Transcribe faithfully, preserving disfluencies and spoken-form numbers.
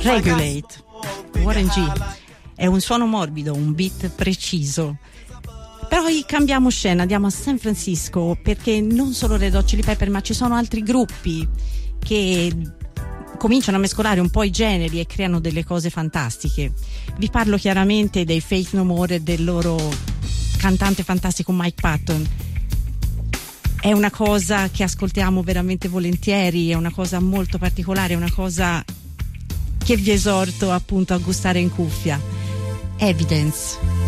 Regulate, Warren G. È un suono morbido, un beat preciso. Però cambiamo scena, andiamo a San Francisco, perché non solo Red Hot Chili Pepper, ma ci sono altri gruppi che cominciano a mescolare un po' i generi e creano delle cose fantastiche. Vi parlo chiaramente dei Faith No More e del loro cantante fantastico Mike Patton. È una cosa che ascoltiamo veramente volentieri, è una cosa molto particolare, è una cosa che vi esorto appunto a gustare in cuffia. Evidence.